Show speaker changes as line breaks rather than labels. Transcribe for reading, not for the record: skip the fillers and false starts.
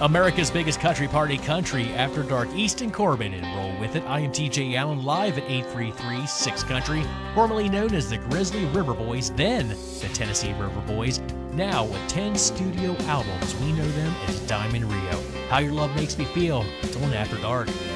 America's biggest country party, Country After Dark, Easton Corbin, and roll with it. I am TJ Allen, live at 833-6 Country, formerly known as the Grizzly River Boys, then the Tennessee River Boys. Now with 10 studio albums, we know them as Diamond Rio. How Your Love Makes Me Feel. It's on After Dark.